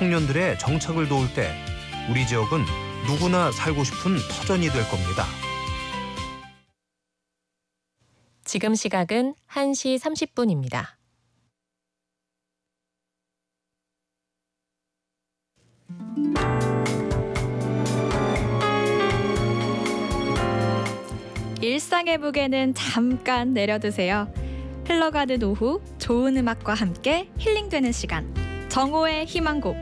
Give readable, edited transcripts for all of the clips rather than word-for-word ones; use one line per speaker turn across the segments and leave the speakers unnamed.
청년들의 정착을 도울 때 우리 지역은 누구나 살고 싶은 터전이 될 겁니다.
지금 시각은 1시 30분입니다.
일상의 무게는 잠깐 내려두세요. 흘러가는 오후 좋은 음악과 함께 힐링되는 시간. 정호의 희망곡.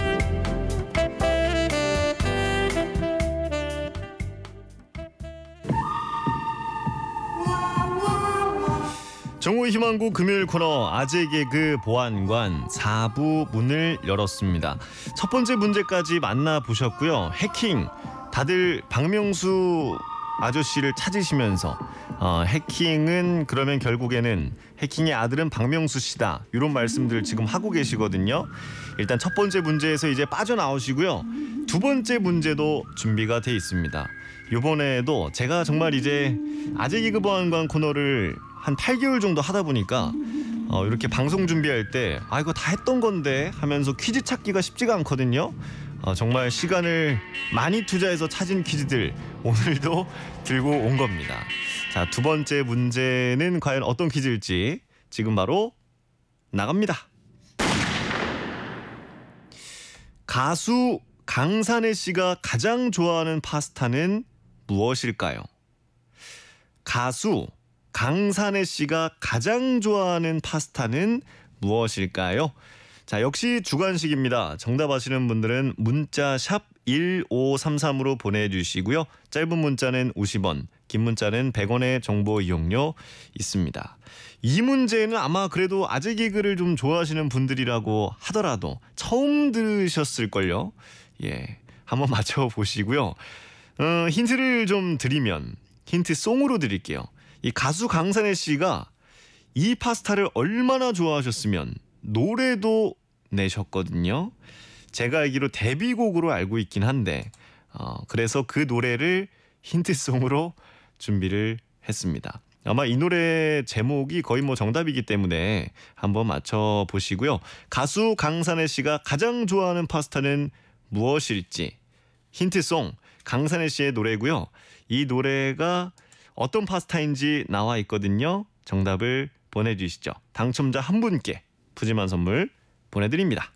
정호의 희망곡 금요일 코너 아재 개그 보안관 4부 문을 열었습니다. 첫 번째 문제까지 만나보셨고요. 해킹, 다들 박명수 아저씨를 찾으시면서 해킹은 그러면 결국에는 해킹의 아들은 박명수 씨다, 이런 말씀들 지금 하고 계시거든요. 일단 첫 번째 문제에서 이제 빠져나오시고요. 두 번째 문제도 준비가 돼 있습니다. 이번에도 제가 정말 이제 아재 개그 보안관 코너를 한 8개월 정도 하다 보니까 이렇게 방송 준비할 때 이거 다 했던 건데 하면서 퀴즈 찾기가 쉽지가 않거든요. 정말 시간을 많이 투자해서 찾은 퀴즈들 오늘도 들고 온 겁니다. 자, 두 번째 문제는 과연 어떤 퀴즈일지 지금 바로 나갑니다. 가수 강산혜 씨가 가장 좋아하는 파스타는 무엇일까요? 가수 강산혜 씨가 가장 좋아하는 파스타는 무엇일까요? 자, 역시 주관식입니다. 정답 아시는 분들은 문자 샵 1533으로 보내주시고요. 짧은 문자는 50원, 긴 문자는 100원의 정보 이용료 있습니다. 이 문제는 아마 그래도 아재 개그를 좀 좋아하시는 분들이라고 하더라도 처음 들으셨을걸요. 예, 한번 맞춰보시고요. 힌트를 좀 드리면 힌트송으로 드릴게요. 이 가수 강산혜 씨가 이 파스타를 얼마나 좋아하셨으면 노래도 내셨거든요. 제가 알기로 데뷔곡으로 알고 있긴 한데 그래서 그 노래를 힌트송으로 준비를 했습니다. 아마 이 노래 제목이 거의 정답이기 때문에 한번 맞춰보시고요. 가수 강산혜 씨가 가장 좋아하는 파스타는 무엇일지 힌트송 강산혜 씨의 노래고요. 이 노래가 어떤 파스타인지 나와 있거든요. 정답을 보내주시죠. 당첨자 한 분께 푸짐한 선물 보내드립니다.